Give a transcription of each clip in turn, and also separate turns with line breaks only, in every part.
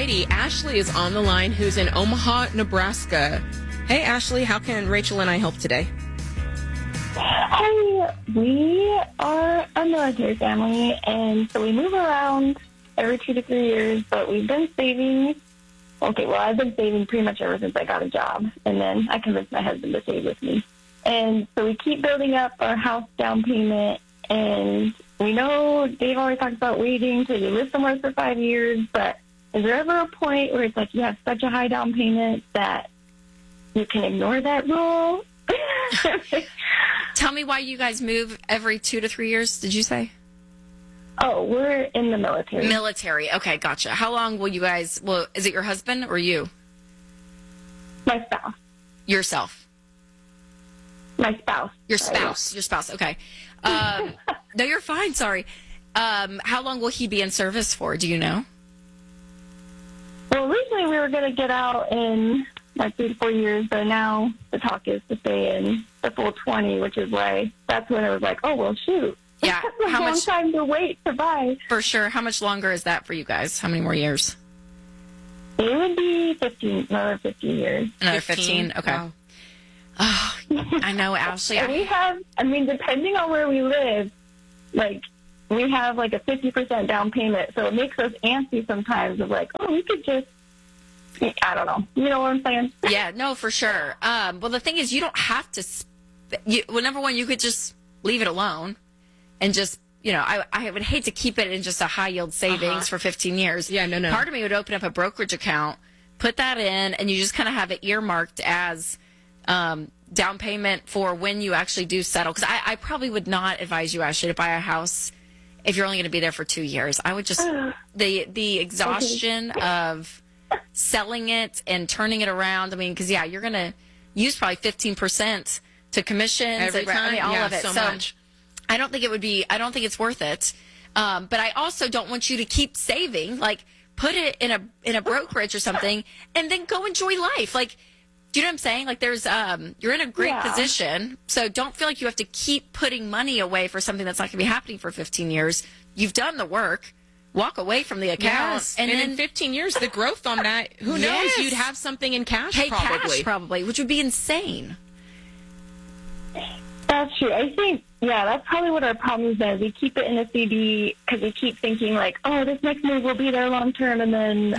righty. Ashley is on the line, who's in Omaha, Nebraska. Hey, Ashley, how can Rachel and I help today?
Hi, we are a military family, and so we move around every 2 to 3 years, but we've been saving. Okay, well, I've been saving pretty much ever since I got a job, and then I convinced my husband to save with me. And so we keep building up our house down payment, and we know Dave always talks about waiting till you live somewhere for 5 years, but is there ever a point where it's like you have such a high down payment that you can ignore that rule?
Tell me why you guys move every 2 to 3 years, did you say?
Oh, we're in the military.
Military. Okay, gotcha. How long will you guys, is it your husband or you?
My spouse.
Yourself?
My spouse.
Your spouse. Your spouse. Okay. No, you're fine. Sorry. How long will he be in service for? Do you know?
Well, originally we were going to get out in like 3 to 4 years, but now the talk is to stay in the full 20, which is why that's when it was like, oh, well, shoot.
Yeah.
How long time to wait to buy?
For sure. How much longer is that for you guys? How many more years?
It would be another 15 years.
Another 15? Okay.
Wow.
Oh, I know, Ashley.
And we have, depending on where we live, like, we have like a 50% down payment, so it makes us antsy sometimes of like, oh, we could just, I don't know. You know what I'm saying?
Yeah, no, for sure. Well, the thing is, you don't have to, number one, you could just leave it alone and just, I would hate to keep it in just a high yield savings for 15 years.
Yeah, no.
Part of me would open up a brokerage account, put that in, and you just kind of have it earmarked as down payment for when you actually do settle. Because I probably would not advise you, Ashley, to buy a house if you're only going to be there for 2 years. I would just, the exhaustion of selling it and turning it around. Because, you're going to use probably 15% to commissions.
Every time?
All of it.
So much.
I don't think it's worth it. But I also don't want you to keep saving. Like, put it in a brokerage or something and then go enjoy life. Like, do you know what I'm saying? Like, there's, you're in a great position, so don't feel like you have to keep putting money away for something that's not going to be happening for 15 years. You've done the work. Walk away from the account.
Yes. And then in 15 years, the growth on that, who knows? You'd have something in cash
probably, which would be insane.
That's true. I think, that's probably what our problem is. That we keep it in a CD because we keep thinking like, oh, this next move will be there long term, and then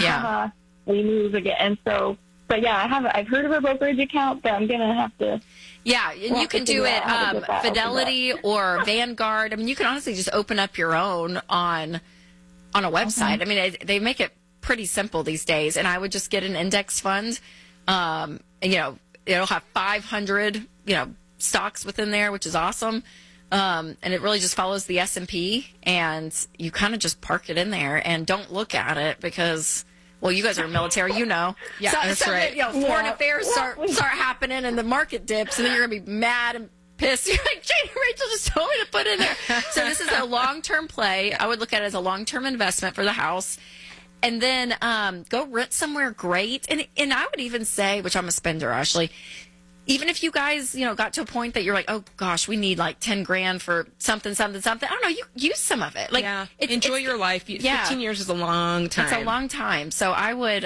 we move again. And so, but I've heard of a brokerage account, but I'm gonna have to.
Yeah, and you can do it Fidelity or Vanguard. You can honestly just open up your own on a website.
Okay.
They make it pretty simple these days. And I would just get an index fund. And, it'll have 500, stocks within there, which is awesome. And it really just follows the S&P, and you kind of just park it in there and don't look at it because, well, you guys are military,
Yeah, that's right.
Foreign affairs start happening and the market dips, and then you're going to be mad and pissed. You're like, Jane and Rachel just told me to put in there. So this is a long-term play. I would look at it as a long-term investment for the house. And then go rent somewhere great. And I would even say, which I'm a spender, Ashley, even if you guys, got to a point that you're like, oh gosh, we need like 10 grand for something. I don't know. You use some of it. Like,
enjoy your life. 15 years is a long time.
It's a long time. So I would,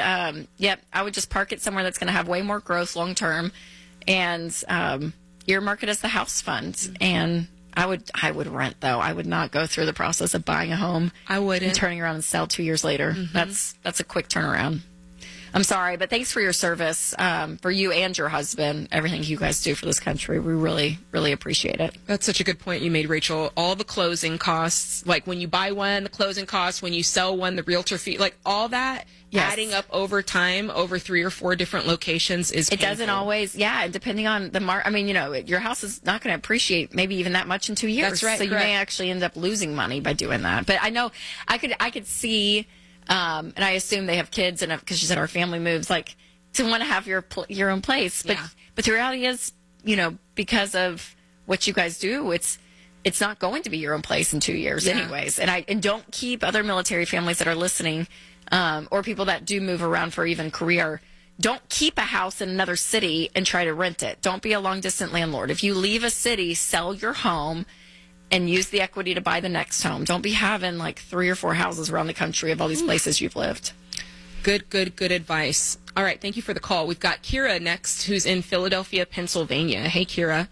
I would just park it somewhere that's going to have way more growth long term, and earmark it as the house fund. Mm-hmm. And I would rent though. I would not go through the process of buying a home.
I wouldn't.
And turning around and sell 2 years later. Mm-hmm. That's a quick turnaround. I'm sorry, but thanks for your service, for you and your husband, everything you guys do for this country. We really, really appreciate it.
That's such a good point you made, Rachel. All the closing costs, like when you buy one, the closing costs, when you sell one, the realtor fee, like all that adding up over time, over 3 or 4 different locations is painful.
It doesn't always, depending on the market. Your house is not going to appreciate maybe even that much in 2 years.
That's right.
So you may actually end up losing money by doing that. But I know I could see... and I assume they have kids, and because she said our family moves, like to want to have your own place. But the reality is, because of what you guys do, it's not going to be your own place in 2 years, anyways. And don't keep other military families that are listening, or people that do move around for even career. Don't keep a house in another city and try to rent it. Don't be a long distance landlord. If you leave a city, sell your home and use the equity to buy the next home. Don't be having like 3 or 4 houses around the country of all these places you've lived.
Good advice. All right. Thank you for the call. We've got Kira next, who's in Philadelphia, Pennsylvania. Hey, Kira.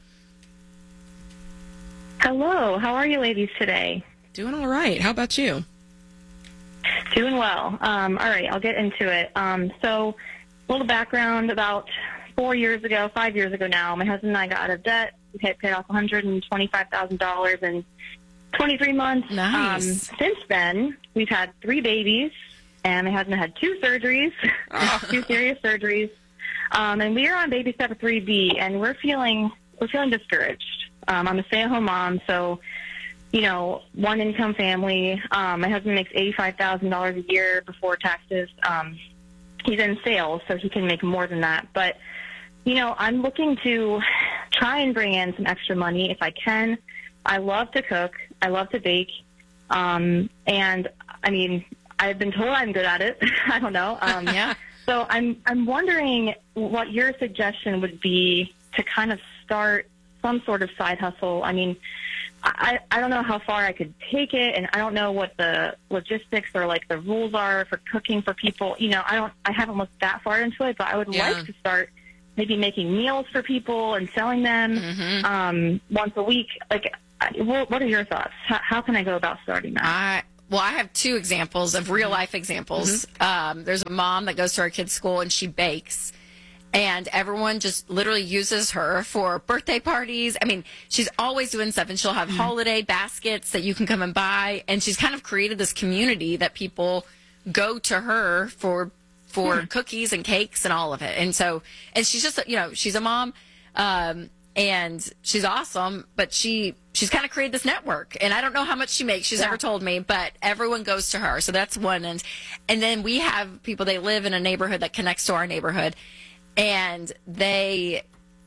Hello. How are you ladies today?
Doing all right. How about you?
Doing well. All right. I'll get into it. So a little background. About 5 years ago now, my husband and I got out of debt. We had paid off $125,000 in 23 months.
Nice.
Since then, we've had 3 babies, and my husband had 2 surgeries, 2 serious surgeries. And we are on baby step 3B, and we're feeling discouraged. I'm a stay-at-home mom, so, one income family. My husband makes $85,000 a year before taxes. He's in sales, so he can make more than that. But, I'm looking to try and bring in some extra money if I can. I love to cook. I love to bake. And, I've been told I'm good at it. I don't know.
Yeah.
So I'm wondering what your suggestion would be to kind of start some sort of side hustle. I don't know how far I could take it, and I don't know what the logistics or like the rules are for cooking for people. I haven't looked that far into it, but I would like to start maybe making meals for people and selling them once a week. Like, what are your thoughts? How can I go about starting that?
I have 2 examples of real life examples. There's a mom that goes to our kids' school and she bakes, and everyone just literally uses her for birthday parties. She's always doing stuff, and she'll have holiday baskets that you can come and buy. And she's kind of created this community that people go to her for cookies and cakes and all of it. And she's just, she's a mom, and she's awesome, but she's kind of created this network, and I don't know how much she makes. She's never told me, but everyone goes to her. So that's one. And then we have people, they live in a neighborhood that connects to our neighborhood, and he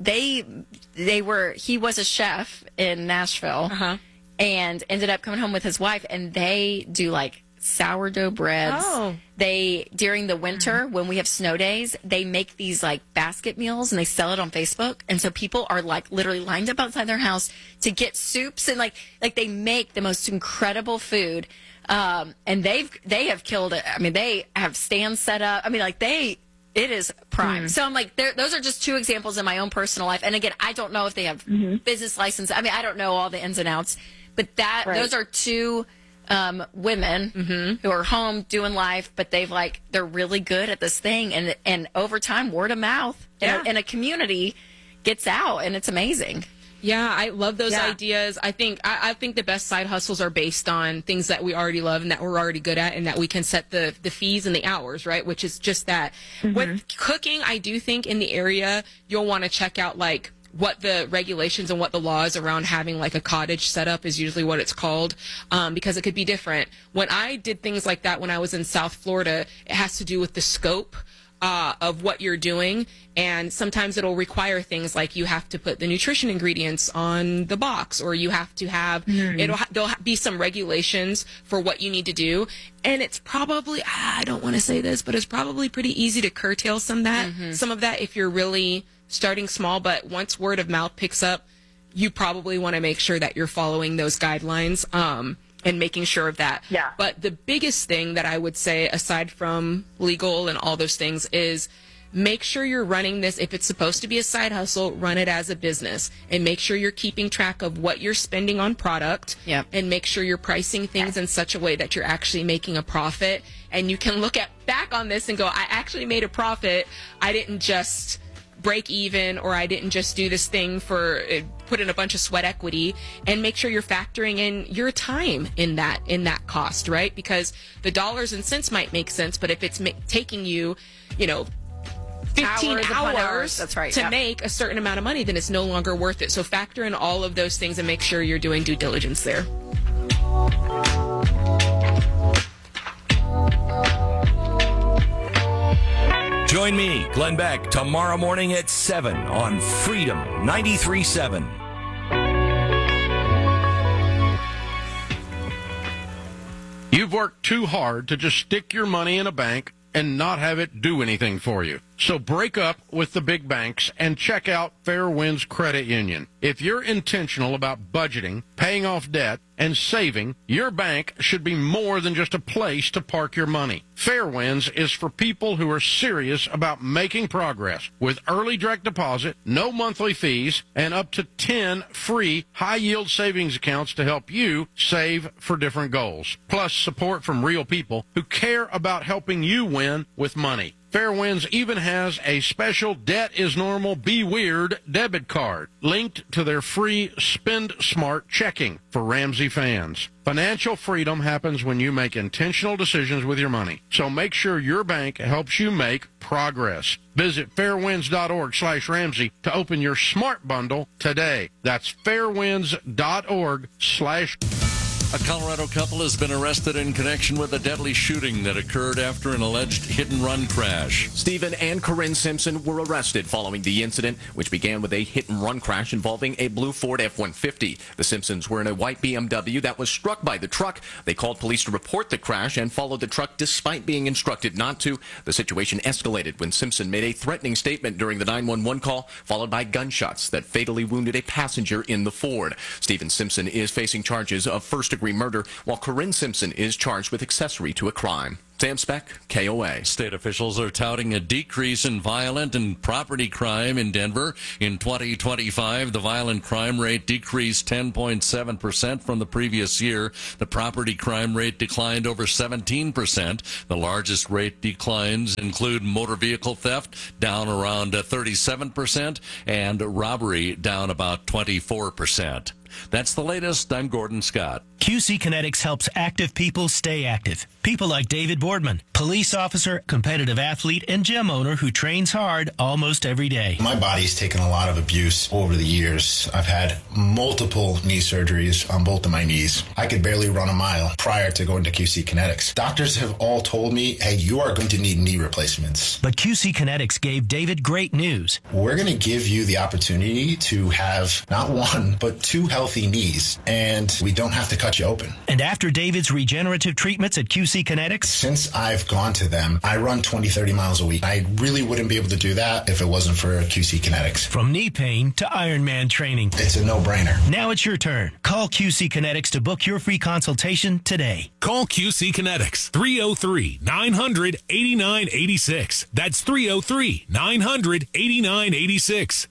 was a chef in Nashville and ended up coming home with his wife, and they do like sourdough breads. During the winter when we have snow days, they make these like basket meals and they sell it on Facebook, and so people are like literally lined up outside their house to get soups, and like they make the most incredible food, and they have killed it. They have stands set up. It is prime. So I'm like, those are just 2 examples in my own personal life, and again, I don't know if they have business license. I don't know all the ins and outs, but those are 2 women who are home doing life, but they're really good at this thing, and over time, word of mouth in a community gets out, and it's amazing.
Yeah, I love those ideas. I think the best side hustles are based on things that we already love and that we're already good at, and that we can set the fees and the hours, right? Which is just that. With cooking, I do think in the area you'll want to check out like what the regulations and what the laws around having like a cottage setup is usually what it's called, because it could be different. When I did things like that when I was in South Florida, it has to do with the scope of what you're doing, and sometimes it'll require things like you have to put the nutrition ingredients on the box, or you have to have there'll be some regulations for what you need to do, and it's probably, I don't want to say this, but it's probably pretty easy to curtail some of that if you're really starting small. But once word of mouth picks up, you probably want to make sure that you're following those guidelines and making sure of that.
Yeah.
But the biggest thing that I would say, aside from legal and all those things, is make sure you're running this. If it's supposed to be a side hustle, run it as a business, and make sure you're keeping track of what you're spending on product, and make sure you're pricing things in such a way that you're actually making a profit. And you can look back on this and go, I actually made a profit. I didn't just break even, or I didn't just do this thing for put in a bunch of sweat equity. And make sure you're factoring in your time in that cost, right? Because the dollars and cents might make sense, but if it's taking you 15 hours
that's right,
to make a certain amount of money, then it's no longer worth it. So factor in all of those things and make sure you're doing due diligence there.
Join me, Glenn Beck, tomorrow morning at 7 on Freedom 93.7.
You've worked too hard to just stick your money in a bank and not have it do anything for you. So break up with the big banks and check out Fairwinds Credit Union. If you're intentional about budgeting, paying off debt, and saving, your bank should be more than just a place to park your money. Fairwinds is for people who are serious about making progress with early direct deposit, no monthly fees, and up to 10 free high-yield savings accounts to help you save for different goals. Plus support from real people who care about helping you win with money. Fairwinds even has a special Debt is Normal, Be Weird debit card linked to their free Spend Smart checking for Ramsey fans. Financial freedom happens when you make intentional decisions with your money. So make sure your bank helps you make progress. Visit fairwinds.org/Ramsey to open your Smart Bundle today. That's fairwinds.org/
A Colorado couple has been arrested in connection with a deadly shooting that occurred after an alleged hit-and-run crash.
Stephen and Corinne Simpson were arrested following the incident, which began with a hit-and-run crash involving a blue Ford F-150. The Simpsons were in a white BMW that was struck by the truck. They called police to report the crash and followed the truck despite being instructed not to. The situation escalated when Simpson made a threatening statement during the 911 call, followed by gunshots that fatally wounded a passenger in the Ford. Stephen Simpson is facing charges of first-degree murder, while Corinne Simpson is charged with accessory to a crime. Sam Speck, KOA.
State officials are touting a decrease in violent and property crime in Denver. In 2025, the violent crime rate decreased 10.7% from the previous year. The property crime rate declined over 17%. The largest rate declines include motor vehicle theft, down around 37%, and robbery, down about 24%. That's the latest. I'm Gordon Scott.
QC Kinetics helps active people stay active. People like David Boardman, police officer, competitive athlete, and gym owner who trains hard almost every day.
My body's taken a lot of abuse over the years. I've had multiple knee surgeries on both of my knees. I could barely run a mile prior to going to QC Kinetics. Doctors have all told me, hey, you are going to need knee replacements.
But QC Kinetics gave David great news.
We're going to give you the opportunity to have not one, but 2 healthy knees, and we don't have to cut you open.
And after David's regenerative treatments at QC Kinetics,
since I've gone to them, I run 20-30 miles a week. I really wouldn't be able to do that if it wasn't for QC Kinetics.
From knee pain to Ironman training,
it's a no-brainer.
Now it's your turn. Call QC Kinetics to book your free consultation today.
Call QC Kinetics, 303-900-8986. That's 303-900-8986.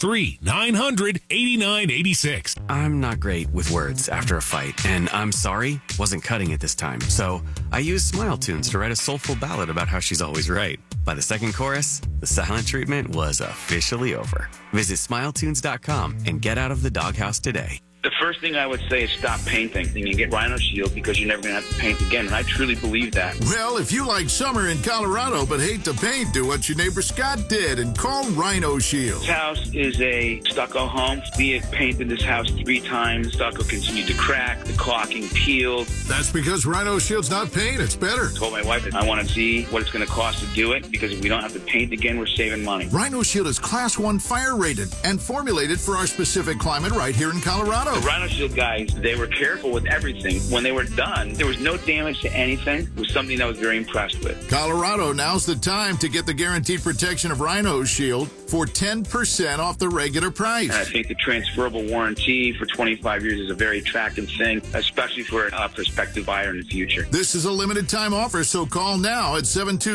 303-900-8986.
I'm not great with words after a fight, and I'm sorry wasn't cutting it this time. So I used Smile Tunes to write a soulful ballad about how she's always right. By the second chorus, the silent treatment was officially over. Visit SmileTunes.com and get out of the doghouse today.
The first thing I would say is stop painting and get Rhino Shield because you're never going to have to paint again. And I truly believe that.
Well, if you like summer in Colorado but hate to paint, do what your neighbor Scott did and call Rhino Shield.
This house is a stucco home. We have painted this house 3 times. Stucco continued to crack. The caulking peeled.
That's because Rhino Shield's not paint. It's better.
I told my wife that I want to see what it's going to cost to do it because if we don't have to paint again, we're saving money.
Rhino Shield is Class 1 fire rated and formulated for our specific climate right here in Colorado.
The Rhino Shield guys, they were careful with everything. When they were done, there was no damage to anything. It was something that I was very impressed with.
Colorado, now's the time to get the guaranteed protection of Rhino Shield for 10% off the regular price.
And I think the transferable warranty for 25 years is a very attractive thing, especially for a prospective buyer in the future.
This is a limited time offer, so call now at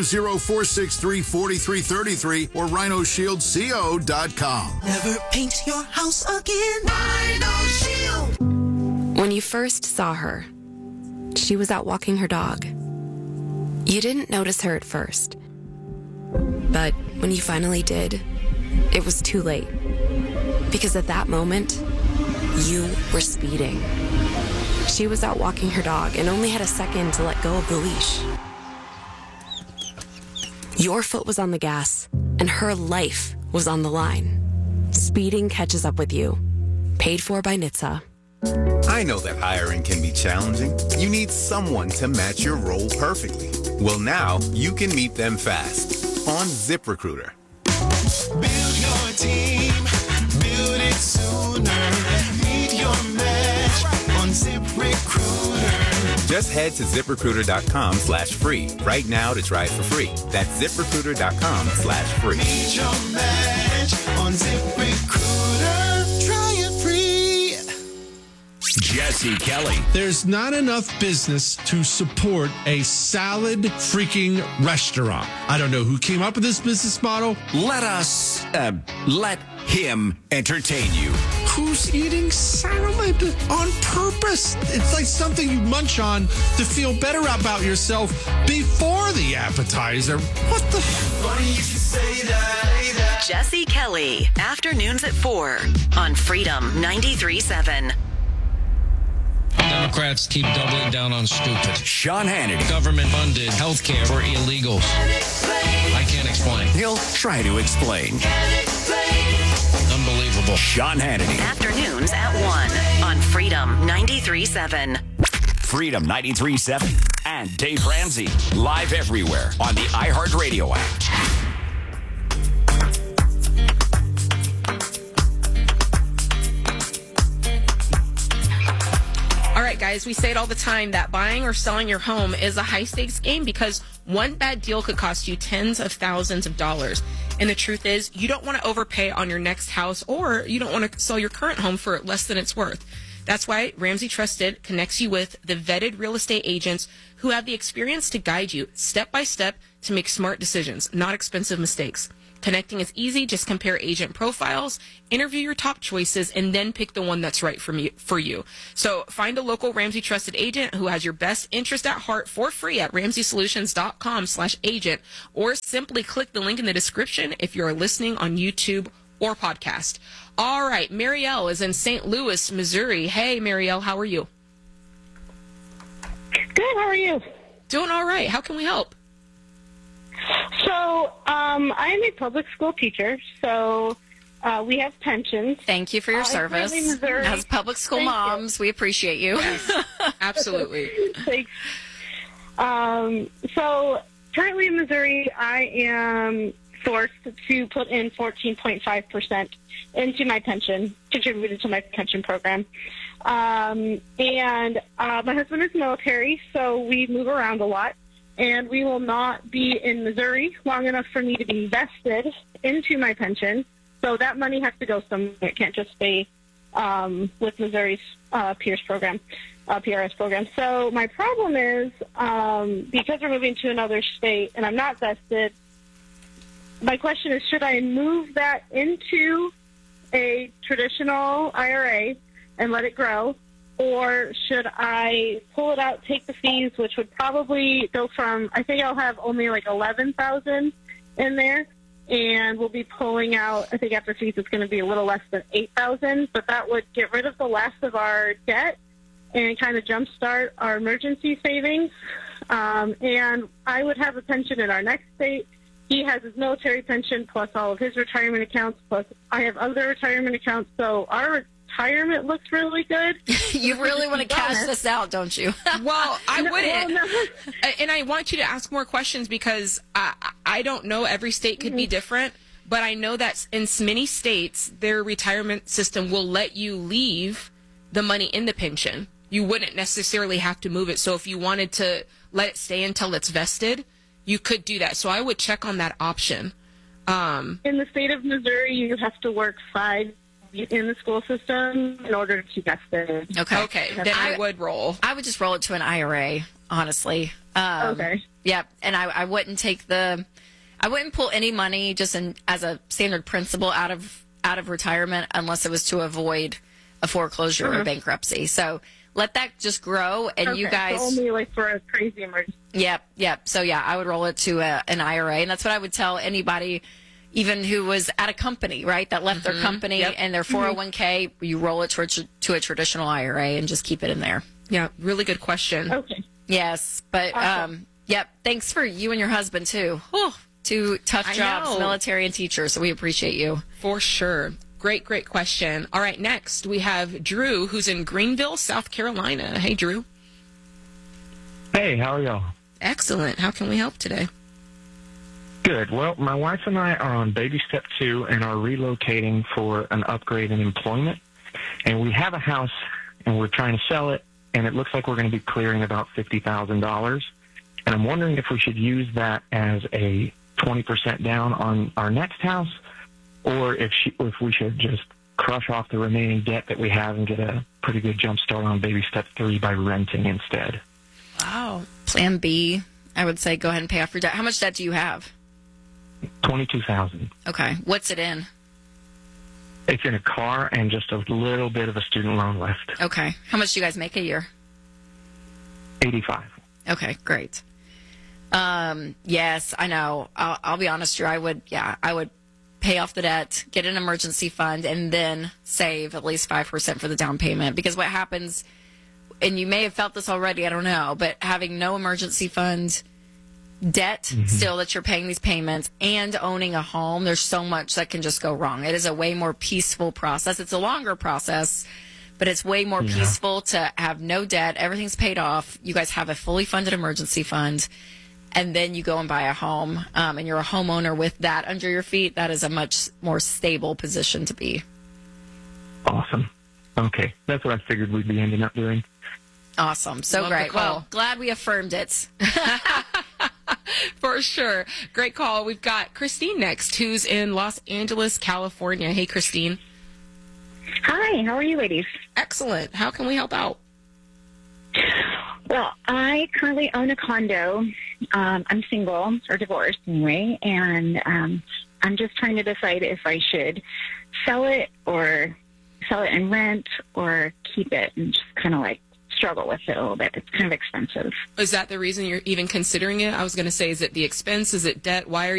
720-463-4333 or rhinosshieldco.com.
Never paint your house again. Rhino Shield.
When you first saw her, she was out walking her dog. You didn't notice her at first. But when you finally did, it was too late. Because at that moment, you were speeding. She was out walking her dog and only had a second to let go of the leash. Your foot was on the gas, and her life was on the line. Speeding catches up with you. Paid for by NHTSA.
I know that hiring can be challenging. You need someone to match your role perfectly. Well, now you can meet them fast on ZipRecruiter.
Build your team. Build it sooner. Meet your match on ZipRecruiter.
Just head to ZipRecruiter.com/free right now to try it for free. That's ZipRecruiter.com/free.
Meet your match on ZipRecruiter. Try it free.
Jesse Kelly.
There's not enough business to support a salad freaking restaurant. I don't know who came up with this business model.
Let him entertain you.
Who's eating salad on purpose? It's like something you munch on to feel better about yourself before the appetizer. What the?
Funny you should say that.
Jesse Kelly, afternoons at 4 on Freedom 93.7.
Democrats keep doubling down on stupid.
Sean Hannity.
Government-funded health care for illegals. I can't explain.
He'll try to explain.
Unbelievable.
Sean Hannity.
Afternoons at 1 on Freedom 93.7.
Freedom 93.7 and Dave Ramsey. Live everywhere on the iHeartRadio app.
All right, guys, we say it all the time that buying or selling your home is a high-stakes game because one bad deal could cost you tens of thousands of dollars. And the truth is, you don't want to overpay on your next house, or you don't want to sell your current home for less than it's worth. That's why Ramsey Trusted connects you with the vetted real estate agents who have the experience to guide you step by step to make smart decisions, not expensive mistakes. Connecting is easy. Just compare agent profiles, interview your top choices, and then pick the one that's right for you. So find a local Ramsey Trusted agent who has your best interest at heart for free at RamseySolutions.com/agent, or simply click the link in the description if you're listening on YouTube or podcast. All right, Marielle is in St. Louis, Missouri. Hey, Marielle, how are you?
Good, how are you?
Doing all right. How can we help?
So, I'm a public school teacher, so we have pensions.
Thank you for your service. As public school moms, we appreciate you.
Yes, absolutely.
Thanks. So, currently in Missouri, I am forced to put in 14.5% into my pension, contributed to my pension program. And my husband is military, so we move around a lot. And we will not be in Missouri long enough for me to be vested into my pension. So that money has to go somewhere. It can't just stay with Missouri's PRS program. So my problem is, because we're moving to another state and I'm not vested, my question is, should I move that into a traditional IRA and let it grow? Or should I pull it out, take the fees, which would probably go from, I think I'll have only like $11,000 in there, and we'll be pulling out, I think after fees it's going to be a little less than $8,000, but that would get rid of the last of our debt and kind of jumpstart our emergency savings. And I would have a pension in our next state. He has his military pension plus all of his retirement accounts, plus I have other retirement accounts, so our retirement looks really good.
You really want to cash this out, don't you?
Well, I wouldn't. And I want you to ask more questions because I don't know. Every state could be different, but I know that in many states, their retirement system will let you leave the money in the pension. You wouldn't necessarily have to move it. So if you wanted to let it stay until it's vested, you could do that. So I would check on that option.
In the state of Missouri, you have to work 5 in the school system in order to get there.
Okay. Then I would roll.
I would just roll it to an IRA, honestly.
Okay.
Yeah, and I wouldn't take I wouldn't pull any money just as a standard principle out of retirement unless it was to avoid a foreclosure or bankruptcy. So let that just grow, and you guys
so only like for a crazy emergency.
Yep. So yeah, I would roll it to an IRA, and that's what I would tell anybody. Even who was at a company, right, that left their company and their 401k, you roll it to a traditional IRA and just keep it in there.
Yeah, really good question.
Okay.
Yes, but, yep, thanks for you and your husband, too. Oh, 2 tough jobs, military and teacher, so we appreciate you.
For sure. Great question. All right, next we have Drew, who's in Greenville, South Carolina. Hey, Drew.
Hey, how are y'all?
Excellent. How can we help today?
Good. Well, my wife and I are on baby step 2 and are relocating for an upgrade in employment. And we have a house, and we're trying to sell it. and it looks like we're going to be clearing about $50,000. And I'm wondering if we should use that as a 20% down on our next house, or if we should just crush off the remaining debt that we have and get a pretty good jump start on baby step 3 by renting instead.
Wow. Plan B, I would say go ahead and pay off your debt. How much debt do you have?
$22,000.
Okay. What's it in?
It's in a car and just a little bit of a student loan left.
Okay. How much do you guys make a year?
$85,000.
Okay, great. Yes, I know. I'll be honest, Drew. I would pay off the debt, get an emergency fund, and then save at least 5% for the down payment. Because what happens, and you may have felt this already, I don't know, but having no emergency fund, debt still that you're paying these payments, and owning a home, there's so much that can just go wrong. It is a way more peaceful process. It's a longer process, but it's way more peaceful to have no debt. Everything's paid off. You guys have a fully funded emergency fund, and then you go and buy a home, and you're a homeowner with that under your feet. That is a much more stable position to be.
Awesome. Okay. That's what I figured we'd be ending up doing.
Awesome. So
Love
great. Well, glad we affirmed it.
For sure. Great call. We've got Christine next, who's in Los Angeles, California. Hey, Christine.
Hi, how are you ladies?
Excellent. How can we help out?
Well, I currently own a condo. I'm single, or divorced anyway, and I'm just trying to decide if I should sell it and rent, or keep it and just kind of like struggle with it a little bit. It's kind of expensive.
Is that the reason you're even considering it? I was going to say, is it the expense? Is it debt? Why are